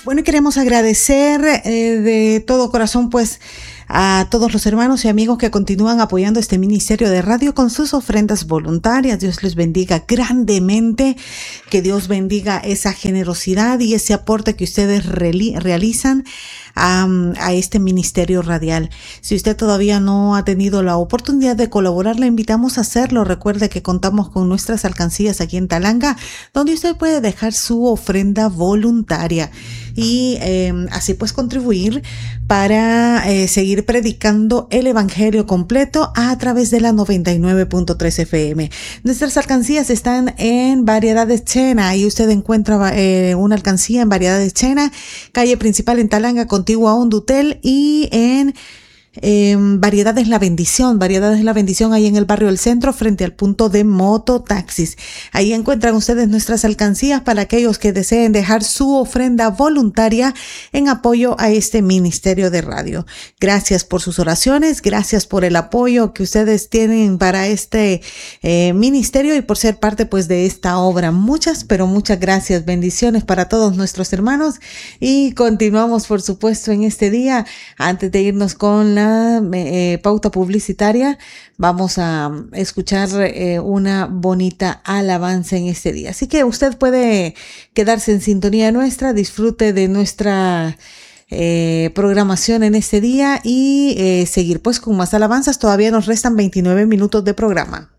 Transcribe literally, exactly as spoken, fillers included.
Bueno, y queremos agradecer eh, de todo corazón, pues, a todos los hermanos y amigos que continúan apoyando este ministerio de radio con sus ofrendas voluntarias. Dios les bendiga grandemente, que Dios bendiga esa generosidad y ese aporte que ustedes realizan um, a este ministerio radial. Si usted todavía no ha tenido la oportunidad de colaborar, le invitamos a hacerlo. Recuerde que contamos con nuestras alcancías aquí en Talanga, donde usted puede dejar su ofrenda voluntaria y eh, así pues contribuir para eh, seguir predicando el evangelio completo a través de la noventa y nueve punto tres F M. Nuestras alcancías están en Variedades Chena y usted encuentra eh, una alcancía en Variedades Chena, calle principal en Talanga, contigua a Hondutel, y en Eh, Variedades La Bendición, Variedades La Bendición, ahí en el barrio del Centro, frente al punto de mototaxis. Ahí encuentran ustedes nuestras alcancías para aquellos que deseen dejar su ofrenda voluntaria en apoyo a este ministerio de radio. Gracias por sus oraciones, gracias por el apoyo que ustedes tienen para este eh, ministerio y por ser parte pues de esta obra. Muchas, pero muchas gracias. Bendiciones para todos nuestros hermanos y continuamos, por supuesto, en este día. Antes de irnos con la Eh, pauta publicitaria, vamos a escuchar eh, una bonita alabanza en este día. Así que usted puede quedarse en sintonía nuestra, disfrute de nuestra eh, programación en este día y eh, seguir pues con más alabanzas. Todavía nos restan veintinueve minutos de programa.